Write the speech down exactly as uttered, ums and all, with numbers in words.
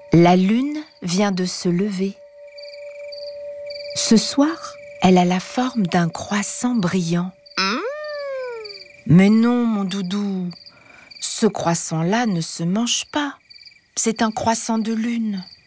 La lune vient de se lever. Ce soir, elle a la forme d'un croissant brillant. Mmh. Mais non, mon doudou, ce croissant-là ne se mange pas. C'est un croissant de lune.